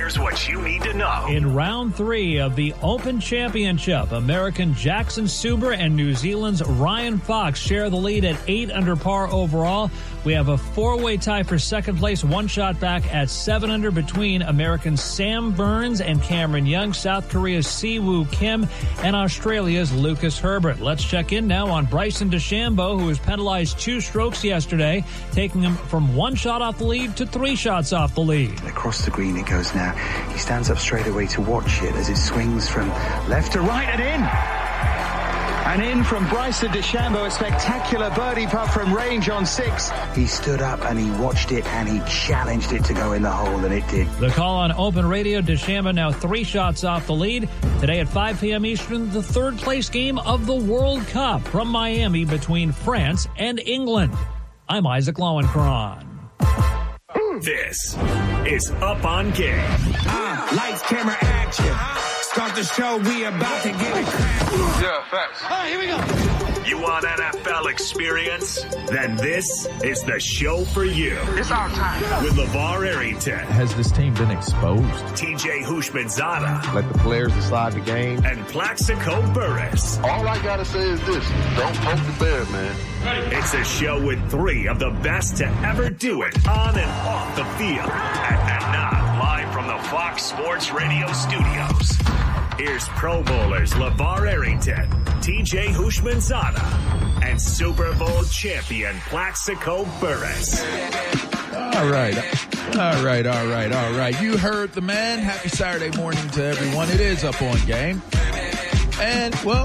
Here's what you need to know. In round 3 of the Open Championship, American Jackson Suber and New Zealand's Ryan Fox share the lead at 8 under par overall. We have a 4-way tie for second place, one shot back at 7 under between American Sam Burns and Cameron Young, South Korea's Siwoo Kim, and Australia's Lucas Herbert. Let's check in now on Bryson DeChambeau, who was penalized 2 strokes yesterday, taking him from 1 shot off the lead to 3 shots off the lead. Across the green it goes now. He stands up straight away to watch it as it swings from left to right and in. And in from Bryson DeChambeau, a spectacular birdie putt from range on 6. He stood up and he watched it and he challenged it to go in the hole, and it did. The call on Open Radio, DeChambeau now 3 shots off the lead. Today at 5 p.m. Eastern, the 3rd place game of the World Cup from Miami between France and England. I'm Isaac Lowenkron. This is Up on Game. Lights, camera, action. Start the show, we about to get it cracking. Yeah, facts. All right, here we go. You want NFL experience? Then this is the show for you. It's our time. With LeVar Arrington. Has this team been exposed? TJ Houshmandzadeh. Let the players decide the game. And Plaxico Burress. All I gotta say is this. Don't poke the bear, man. It's a show with 3 of the best to ever do it on and off the field. And now, live from the Fox Sports Radio studios, here's Pro Bowlers LeVar Arrington, TJ Houshmandzadeh, and Super Bowl champion Plaxico Burress. All right. You heard the man. Happy Saturday morning to everyone. It is Up on Game. And, well,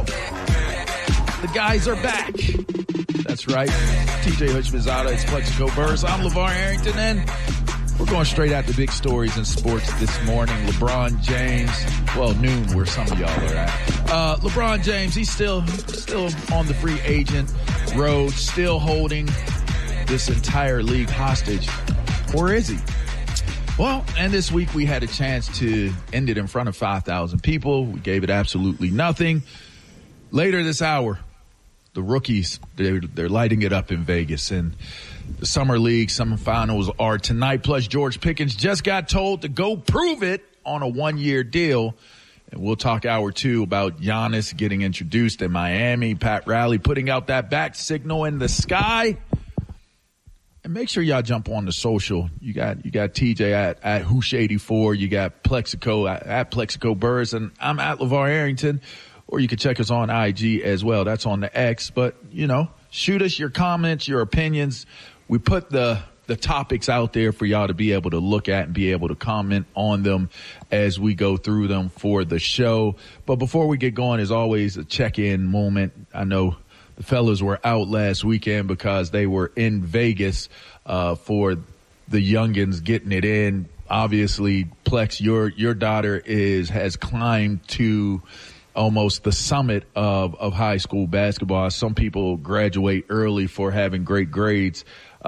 the guys are back. That's right. TJ Houshmandzadeh, it's Plaxico Burress. I'm LeVar Arrington, and we're going straight at the big stories in sports this morning. LeBron James, well, noon where some of y'all are at. LeBron James, he's still on the free agent road, still holding this entire league hostage. Or is he? Well, and this week we had a chance to end it in front of 5,000 people. We gave it absolutely nothing. Later this hour, the rookies, they're lighting it up in Vegas. And the Summer League semifinals are tonight. Plus, George Pickens just got told to go prove it on a 1-year deal. And we'll talk hour 2 about Giannis getting introduced in Miami, Pat Riley putting out that back signal in the sky. And make sure y'all jump on the social. You got TJ at Hoosh84. You got Plaxico at Plaxico Burress. And I'm at LeVar Arrington. Or you can check us on IG as well. That's on the X. But, shoot us your comments, your opinions. We put the topics out there for y'all to be able to look at and be able to comment on them as we go through them for the show. But before we get going, as always, a check-in moment. I know the fellas were out last weekend because they were in Vegas for the youngins getting it in. Obviously, Plex, your daughter has climbed to almost the summit of high school basketball. Some people graduate early for having great grades.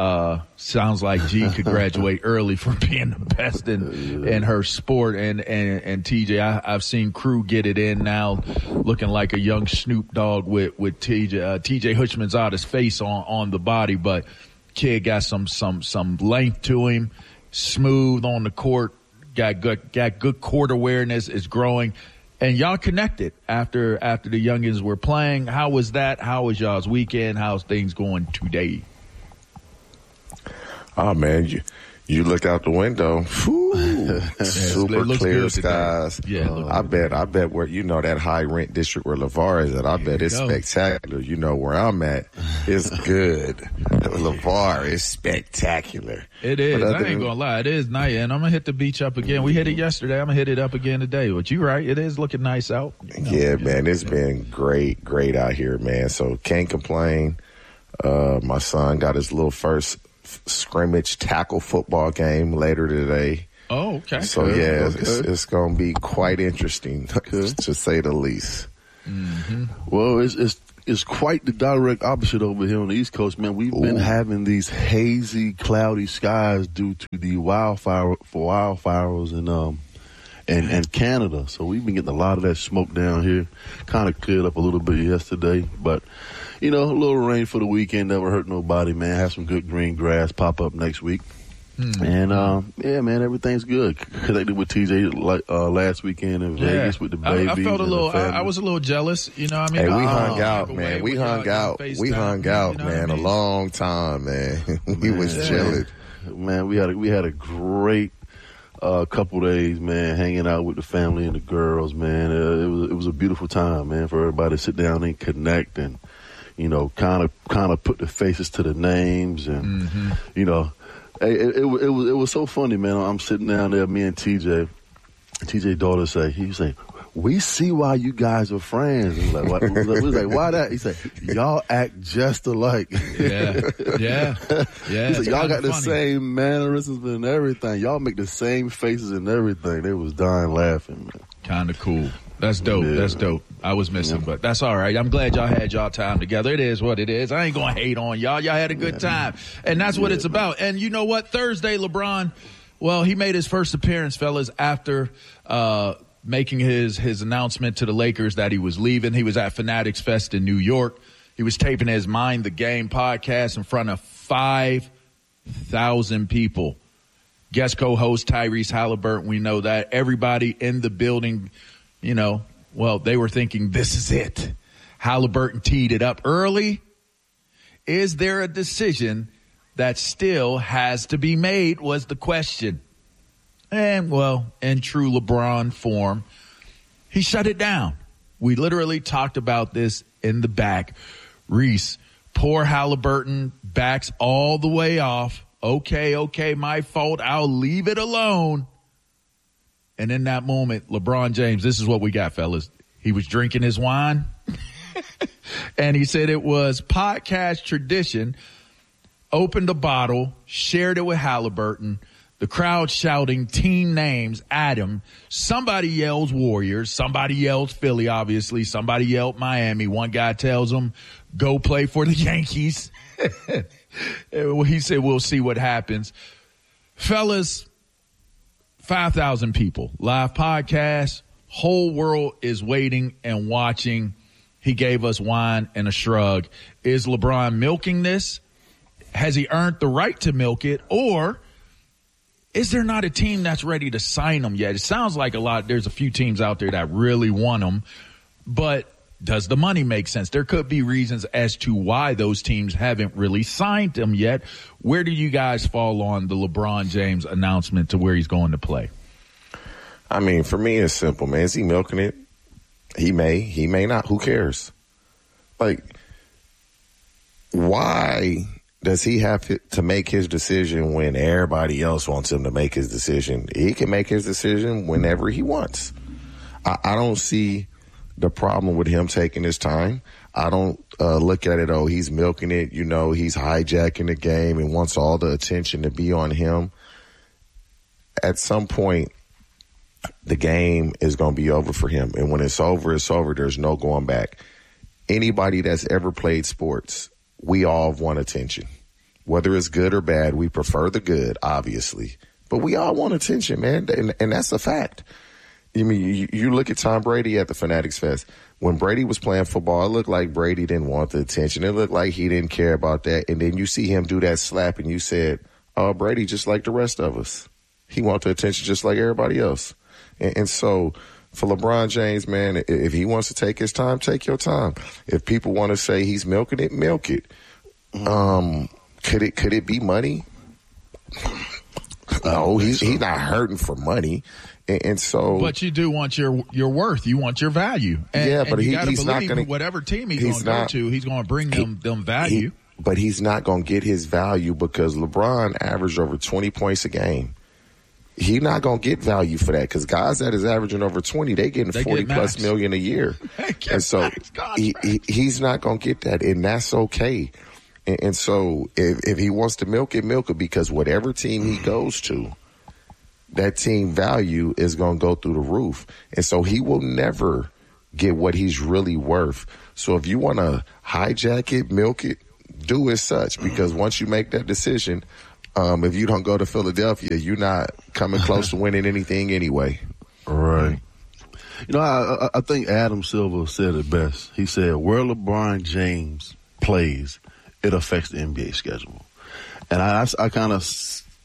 Sounds like G could graduate early for being the best in her sport. And TJ, I've seen Crew get it in now, looking like a young Snoop Dogg with TJ Houshmandzadeh's face on the body. But kid got some length to him, smooth on the court, got good court awareness, is growing. And y'all connected after the youngins were playing. How was that? How was y'all's weekend? How's things going today? Oh, man, you look out the window. Super clear skies. Yeah, I bet where that high rent district where LeVar is at, I bet it's spectacular. Where I'm at, it's good. LeVar is spectacular. It is. I ain't gonna lie, it is nice, and I'm gonna hit the beach up again. We hit it yesterday. I'm gonna hit it up again today. But you're right, it is looking nice out. Yeah, man, it's been great out here, man. So can't complain. My son got his little first scrimmage tackle football game later today. Oh, okay. So it's going to be quite interesting, to say the least. Mm-hmm. Well, it's quite the direct opposite over here on the East Coast, man. We've been having these hazy, cloudy skies due to the wildfires and Canada. So we've been getting a lot of that smoke down here. Kind of cleared up a little bit yesterday, but a little rain for the weekend never hurt nobody, man. Have some good green grass pop up next week. And, yeah, man, everything's good. Connected with TJ last weekend in Vegas with the baby. I felt a little, I was a little jealous, you know what I mean? Hey, we hung out, man. We hung out, man, a long time, man. We was chilling. Man, we had a great couple days, man, hanging out with the family and the girls, man. It was a beautiful time, man, for everybody to sit down and connect and, you know, kind of put the faces to the names and, you know, it was so funny, man. I'm sitting down there, me and TJ. TJ's daughter he say, we see why you guys are friends. We was like, why that? He said, y'all act just alike. Yeah. He said, y'all got the same mannerisms and everything. Y'all make the same faces and everything. They was dying laughing, man. Kind of cool. That's dope. Yeah. That's dope. I was missing, but that's all right. I'm glad y'all had y'all time together. It is what it is. I ain't going to hate on y'all. Y'all had a good time. And that's what it's about. And you know what? Thursday, LeBron, well, he made his first appearance, fellas, after making his announcement to the Lakers that he was leaving. He was at Fanatics Fest in New York. He was taping his Mind the Game podcast in front of 5,000 people. Guest co-host Tyrese Halliburton, we know that. Everybody in the building, you know, well, they were thinking, this is it. Halliburton teed it up early. Is there a decision that still has to be made was the question. And, well, in true LeBron form, he shut it down. We literally talked about this in the back. Reese, poor Halliburton backs all the way off. Okay, my fault. I'll leave it alone. And in that moment, LeBron James, this is what we got, fellas. He was drinking his wine, and he said it was podcast tradition, opened a bottle, shared it with Halliburton, the crowd shouting team names at him. Somebody yells Warriors, somebody yells Philly, obviously, somebody yelled Miami. One guy tells him, go play for the Yankees. He said, we'll see what happens. Fellas, 5,000 people, live podcast, whole world is waiting and watching. He gave us wine and a shrug. Is LeBron milking this? Has he earned the right to milk it? Or is there not a team that's ready to sign him yet? It sounds like there's a few teams out there that really want him, but does the money make sense? There could be reasons as to why those teams haven't really signed him yet. Where do you guys fall on the LeBron James announcement to where he's going to play? I mean, for me, it's simple, man. Is he milking it? He may not. Who cares? Like, why does he have to make his decision when everybody else wants him to make his decision? He can make his decision whenever he wants. I don't see the problem with him taking his time. I don't look at it, he's milking it. You know, he's hijacking the game and wants all the attention to be on him. At some point, the game is going to be over for him. And when it's over, it's over. There's no going back. Anybody that's ever played sports, we all want attention. Whether it's good or bad, we prefer the good, obviously. But we all want attention, man. And that's a fact. I mean, you look at Tom Brady at the Fanatics Fest. When Brady was playing football, it looked like Brady didn't want the attention. It looked like he didn't care about that. And then you see him do that slap, and you said, oh, Brady just like the rest of us. He wants the attention just like everybody else. And so for LeBron James, man, if he wants to take his time, take your time. If people want to say he's milking it, milk it. Could it be money? No, he's not hurting for money. And so, but you do want your worth. You want your value. And, but he's not going to. Whatever team he's going to go to, he's going to bring them value. But he's not going to get his value because LeBron averaged over 20 points a game. He's not going to get value for that because guys that is averaging over 20, they getting 40+ million a year. And so he's not going to get that, and that's okay. And so if he wants to milk it because whatever team he goes to, that team value is going to go through the roof. And so he will never get what he's really worth. So if you want to hijack it, milk it, do as such, because once you make that decision, if you don't go to Philadelphia, you're not coming close to winning anything anyway. Right. You know, I think Adam Silver said it best. He said, where LeBron James plays, it affects the NBA schedule. And I kind of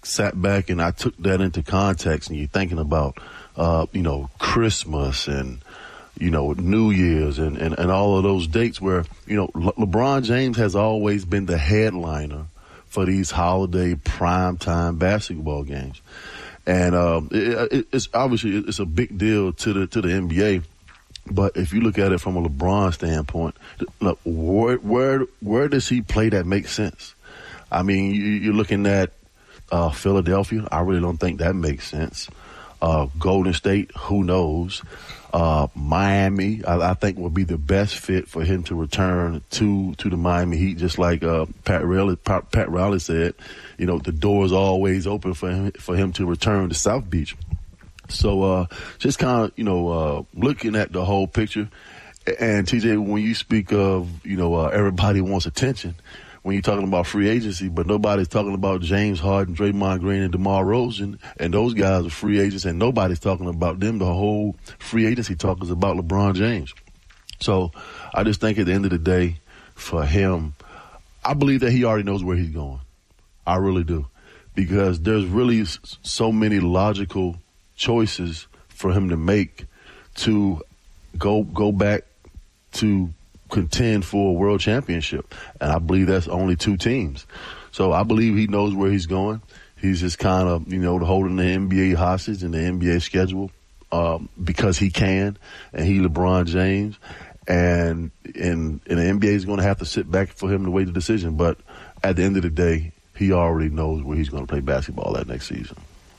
sat back and I took that into context, and you're thinking about, Christmas and, New Year's and all of those dates where, LeBron James has always been the headliner for these holiday primetime basketball games. And it's obviously it's a big deal to the NBA. But if you look at it from a LeBron standpoint, look, where does he play that makes sense? I mean, you're looking at Philadelphia. I really don't think that makes sense. Golden State, who knows? Miami, I think would be the best fit for him to return to the Miami Heat, just like Pat Riley said. The door is always open for him to return to South Beach. So just kind of, looking at the whole picture. And, TJ, when you speak of, everybody wants attention, when you're talking about free agency, but nobody's talking about James Harden, Draymond Green, and DeMar DeRozan, and those guys are free agents, and nobody's talking about them. The whole free agency talk is about LeBron James. So I just think at the end of the day, for him, I believe that he already knows where he's going. I really do. Because there's really so many logical choices for him to make to go back to contend for a world championship. And I believe that's only 2 teams. So I believe he knows where he's going. He's just kind of, holding the NBA hostage and the NBA schedule because he can, and he LeBron James. And the NBA is going to have to sit back for him to weigh the decision. But at the end of the day, he already knows where he's going to play basketball that next season.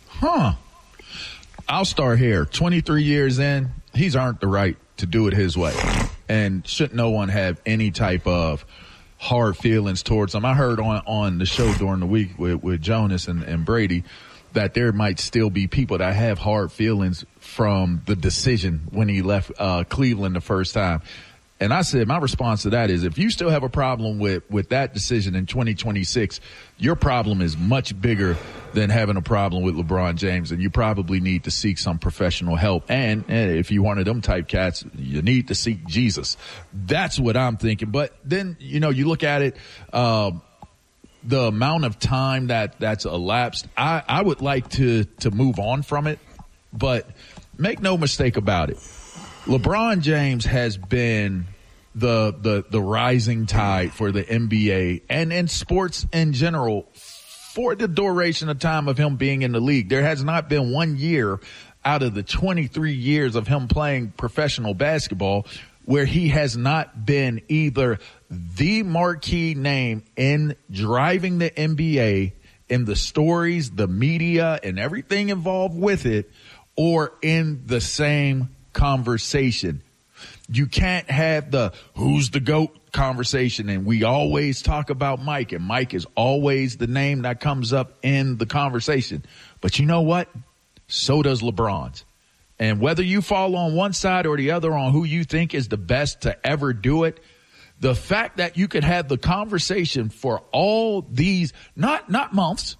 I'll start here. 23 years in, he's earned the right to do it his way. And should no one have any type of hard feelings towards him. I heard on the show during the week with Jonas and Brady that there might still be people that have hard feelings from the decision when he left Cleveland the first time. And I said, my response to that is, if you still have a problem with that decision in 2026, your problem is much bigger than having a problem with LeBron James, and you probably need to seek some professional help. And if you're one of them type cats, you need to seek Jesus. That's what I'm thinking. But then, you look at it, the amount of time that's elapsed, I would like to move on from it. But make no mistake about it. LeBron James has been the rising tide for the NBA and in sports in general for the duration of time of him being in the league. There has not been 1 year out of the 23 years of him playing professional basketball where he has not been either the marquee name in driving the NBA, in the stories, the media, and everything involved with it, or in the same conversation. You can't have the who's the GOAT conversation, and we always talk about Mike, and Mike is always the name that comes up in the conversation. But you know what? So does LeBron's. And whether you fall on one side or the other on who you think is the best to ever do it, the fact that you could have the conversation for all these, not months,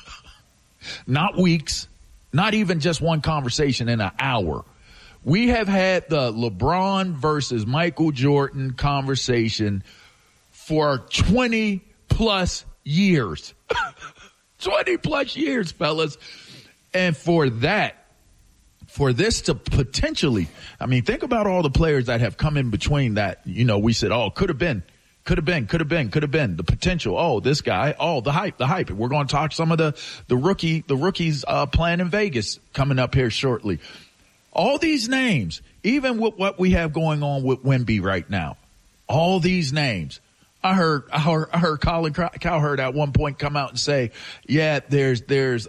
not weeks, not even just one conversation in an hour. We have had the LeBron versus Michael Jordan conversation for 20 plus years. 20 plus years, fellas. And for this to potentially, think about all the players that have come in between that, we said, could have been. The potential. This guy. The hype. We're going to talk some of the rookies playing in Vegas coming up here shortly. All these names, even with what we have going on with Wemby right now, all these names. I heard Colin Cowherd at one point come out and say, yeah, there's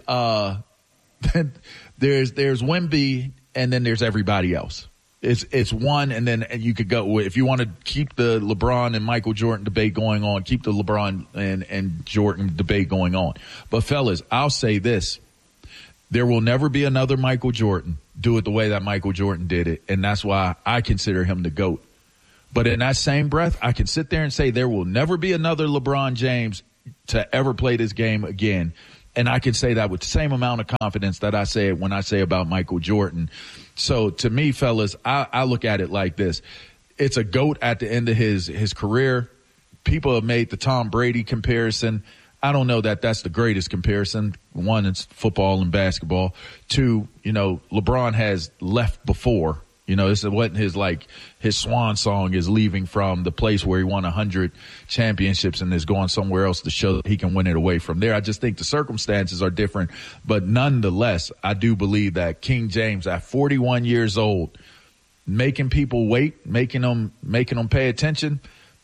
Wemby and then there's everybody else. It's one, and then you could go, if you want to keep the LeBron and Michael Jordan debate going on, keep the LeBron and Jordan debate going on. But fellas, I'll say this. There will never be another Michael Jordan do it the way that Michael Jordan did it, and that's why I consider him the GOAT. But in that same breath, I can sit there and say there will never be another LeBron James to ever play this game again. And I can say that with the same amount of confidence that I say when I say about Michael Jordan. So to me, fellas, I look at it like this. It's a GOAT at the end of his career. People have made the Tom Brady comparison. I don't know that that's the greatest comparison. One, it's football and basketball. Two, LeBron has left before. This wasn't his swan song is leaving from the place where he won 100 championships and is going somewhere else to show that he can win it away from there. I just think the circumstances are different. But nonetheless, I do believe that King James at 41 years old, making people wait, making them pay attention,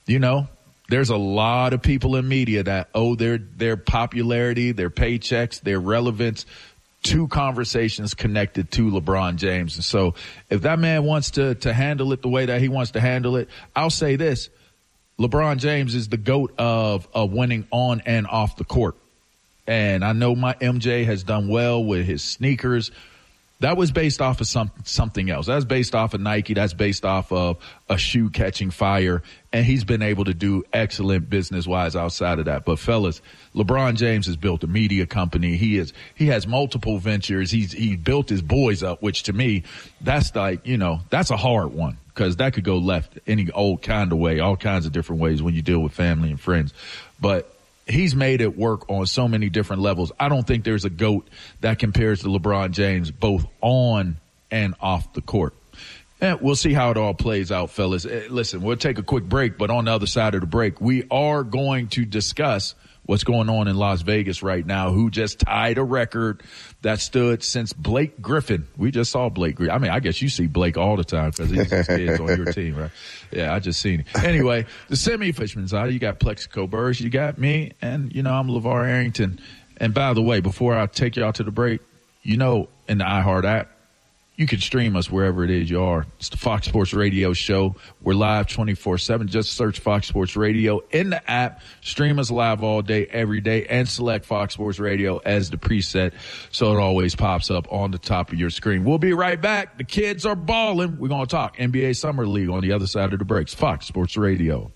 there's a lot of people in media that owe their popularity, their paychecks, their relevance to conversations connected to LeBron James. And so if that man wants to handle it the way that he wants to handle it, I'll say this. LeBron James is the GOAT of winning on and off the court. And I know my MJ has done well with his sneakers. That was based off of something else. That's based off of Nike. That's based off of a shoe catching fire. And he's been able to do excellent business-wise outside of that. But, fellas, LeBron James has built a media company. He has multiple ventures. He built his boys up, which to me, that's that's a hard one because that could go left any old kind of way, all kinds of different ways when you deal with family and friends. But he's made it work on so many different levels. I don't think there's a GOAT that compares to LeBron James both on and off the court. And we'll see how it all plays out, fellas. Listen, we'll take a quick break, but on the other side of the break, we are going to discuss what's going on in Las Vegas right now, who just tied a record that stood since Blake Griffin. We just saw Blake Griffin. I mean, I guess you see Blake all the time because he's his kids on your team, right? Yeah, I just seen it. Anyway, the semi-fishman side, you got Plexico Burris, you got me, and, I'm LeVar Arrington. And by the way, before I take y'all to the break, in the iHeart app, you can stream us wherever it is you are. It's the Fox Sports Radio show. We're live 24/7. Just search Fox Sports Radio in the app. Stream us live all day, every day, and select Fox Sports Radio as the preset so it always pops up on the top of your screen. We'll be right back. The kids are balling. We're going to talk NBA Summer League on the other side of the breaks. Fox Sports Radio.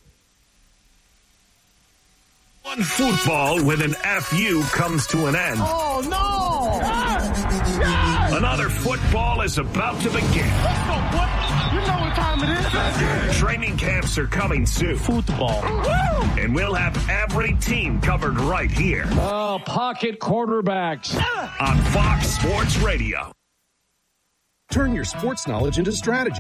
One football with an FU comes to an end. Oh, no! Another football is about to begin. Let's go, boy. You know what time it is. Training camps are coming soon. Football. And we'll have every team covered right here. Pocket quarterbacks. On Fox Sports Radio. Turn your sports knowledge into strategy.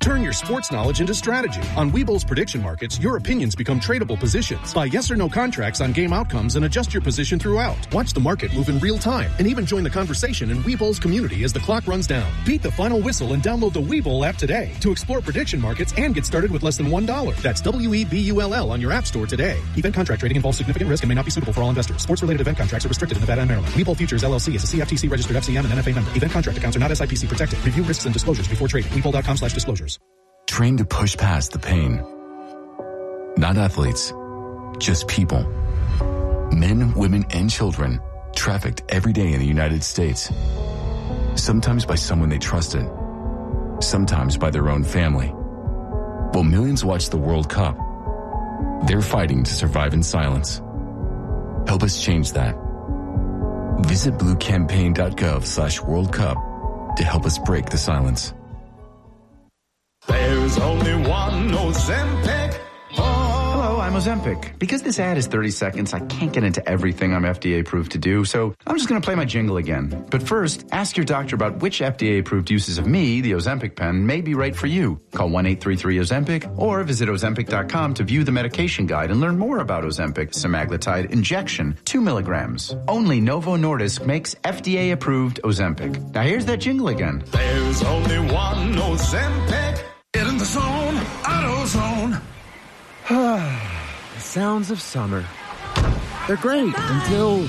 On Webull's prediction markets, your opinions become tradable positions. Buy yes or no contracts on game outcomes and adjust your position throughout. Watch the market move in real time and even join the conversation in Webull's community as the clock runs down. Beat the final whistle and download the Webull app today to explore prediction markets and get started with less than $1. That's WEBULL on your app store today. Event contract trading involves significant risk and may not be suitable for all investors. Sports-related event contracts are restricted in Nevada and Maryland. Webull Futures LLC is a CFTC registered FCM and NFA member. Event contract accounts are not SIPC protected. Review risks and disclosures before trading. Webull.com/disclosures. Trained to push past the pain. Not athletes, just people. Men, women, and children trafficked every day in the United States. Sometimes by someone they trusted. Sometimes by their own family. While millions watch the World Cup, they're fighting to survive in silence. Help us change that. Visit bluecampaign.gov/World Cup to help us break the silence. There's only one Ozempic. Hello, I'm Ozempic. Because this ad is 30 seconds, I can't get into everything I'm FDA approved to do, so I'm just going to play my jingle again. But first, ask your doctor about which FDA approved uses of me, the Ozempic pen, may be right for you. Call 1-833-OZEMPIC or visit Ozempic.com to view the medication guide and learn more about Ozempic semaglutide injection, 2 milligrams. Only Novo Nordisk makes FDA approved Ozempic. Now here's that jingle again. There's only one Ozempic. Get in the zone, AutoZone. The sounds of summer. They're great until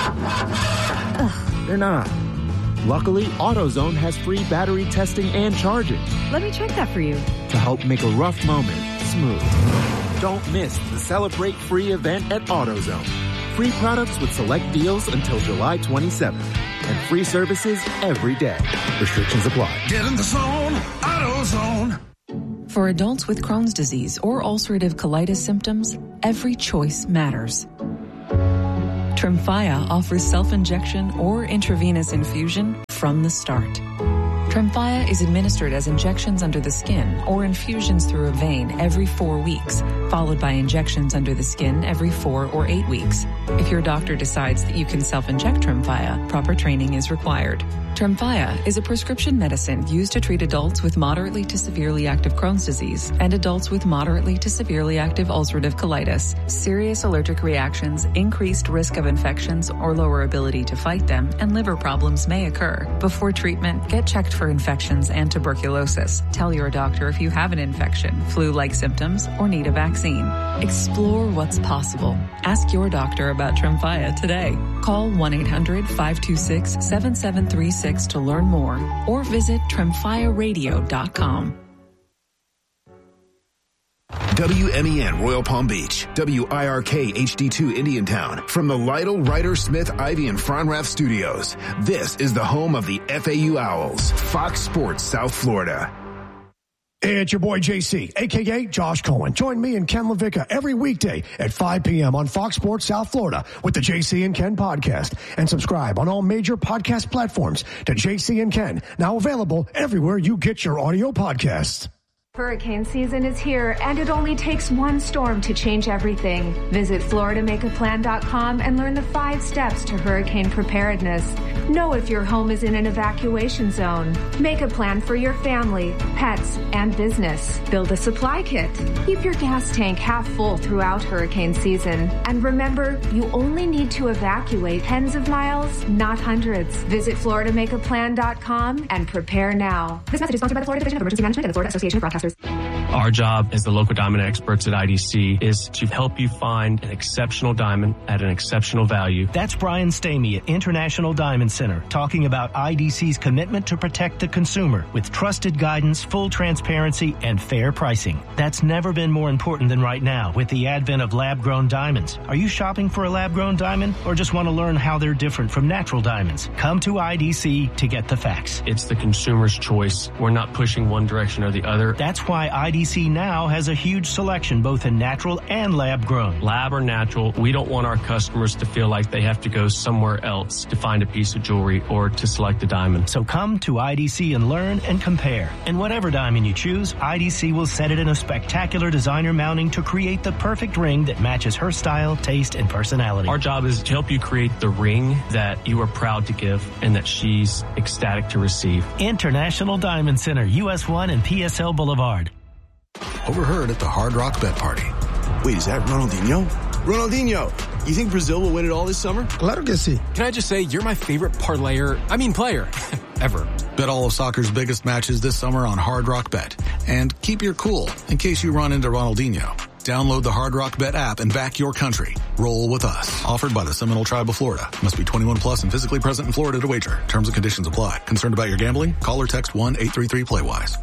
they're not. Luckily, AutoZone has free battery testing and charging. Let me check that for you. To help make a rough moment smooth. Don't miss the Celebrate Free event at AutoZone. Free products with select deals until July 27th. And free services every day. Restrictions apply. Get in the zone, AutoZone. For adults with Crohn's disease or ulcerative colitis symptoms, every choice matters. Tremfya offers self-injection or intravenous infusion from the start. Tremfya is administered as injections under the skin or infusions through a vein every 4 weeks, followed by injections under the skin every 4 or 8 weeks. If your doctor decides that you can self-inject Tremfya, proper training is required. Tremfya is a prescription medicine used to treat adults with moderately to severely active Crohn's disease and adults with moderately to severely active ulcerative colitis. Serious allergic reactions, increased risk of infections or lower ability to fight them, and liver problems may occur. Before treatment, get checked for infections and tuberculosis. Tell your doctor if you have an infection, flu-like symptoms, or need a vaccine. Explore what's possible. Ask your doctor about Tremfya today. Call 1-800-526-7736 to learn more, or visit TremfyaRadio.com. WMEN Royal Palm Beach, WIRK HD2 Indiantown, from the Lytle, Ryder, Smith, Ivy, and Fronrath Studios. This is the home of the FAU Owls, Fox Sports South Florida. Hey, it's your boy JC, a.k.a. Josh Cohen. Join me and Ken LaVicka every weekday at 5 p.m. on Fox Sports South Florida with the JC and Ken podcast. And subscribe on all major podcast platforms to JC and Ken, now available everywhere you get your audio podcasts. Hurricane season is here, and it only takes one storm to change everything. Visit FloridaMakeAPlan.com and learn the 5 steps to hurricane preparedness. Know if your home is in an evacuation zone. Make a plan for your family, pets, and business. Build a supply kit. Keep your gas tank half full throughout hurricane season. And remember, you only need to evacuate tens of miles, not hundreds. Visit FloridaMakeAPlan.com and prepare now. This message is sponsored by the Florida Division of Emergency Management and the Florida Association of Broadcasters. Our job as the local diamond experts at IDC is to help you find an exceptional diamond at an exceptional value. That's Brian Stamey at International Diamond Center talking about IDC's commitment to protect the consumer with trusted guidance, full transparency, and fair pricing. That's never been more important than right now with the advent of lab-grown diamonds. Are you shopping for a lab-grown diamond or just want to learn how they're different from natural diamonds? Come to IDC to get the facts. It's the consumer's choice. We're not pushing one direction or the other. That's why IDC now has a huge selection both in natural and lab-grown. Lab or natural, we don't want our customers to feel like they have to go somewhere else to find a piece of jewelry or to select a diamond. So come to IDC and learn and compare. And whatever diamond you choose, IDC will set it in a spectacular designer mounting to create the perfect ring that matches her style, taste, and personality. Our job is to help you create the ring that you are proud to give and that she's ecstatic to receive. International Diamond Center, US 1 and PSL Boulevard. Overheard at the Hard Rock Bet Party. Wait, is that Ronaldinho? Ronaldinho, you think Brazil will win it all this summer? Claro que sí. Can I just say, you're my favorite player ever. Bet all of soccer's biggest matches this summer on Hard Rock Bet. And keep your cool in case you run into Ronaldinho. Download the Hard Rock Bet app and back your country. Roll with us. Offered by the Seminole Tribe of Florida. Must be 21 plus and physically present in Florida to wager. Terms and conditions apply. Concerned about your gambling? Call or text 1-833-PLAY-WISE.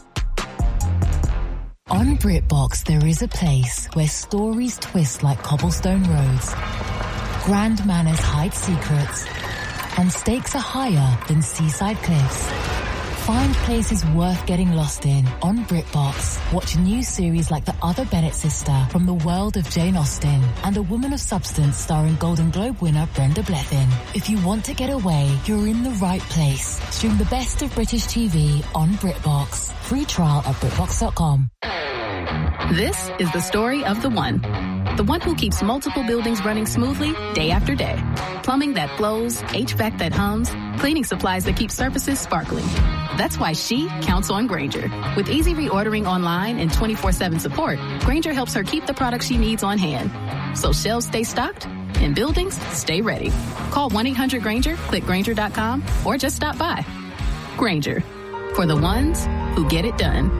On BritBox, there is a place where stories twist like cobblestone roads, grand manners hide secrets, and stakes are higher than seaside cliffs. Find places worth getting lost in on BritBox. Watch new series like The Other Bennett Sister from the world of Jane Austen and A Woman of Substance starring Golden Globe winner Brenda Blethyn. If you want to get away, you're in the right place. Stream the best of British TV on BritBox. Free trial at BritBox.com. This is the story of the one who keeps multiple buildings running smoothly day after day. Plumbing that flows, HVAC that hums, cleaning supplies that keep surfaces sparkling. That's why she counts on Grainger. With easy reordering online and 24/7 support, Grainger helps her keep the products she needs on hand. So shelves stay stocked and buildings stay ready. Call 1-800-GRAINGER, click Grainger.com, or just stop by. Grainger, for the ones who get it done.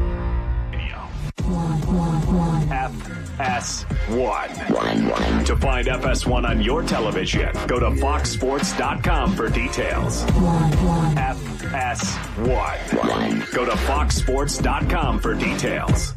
FS1. To find FS1 on your television, go to foxsports.com for details. FS1. Go to foxsports.com for details.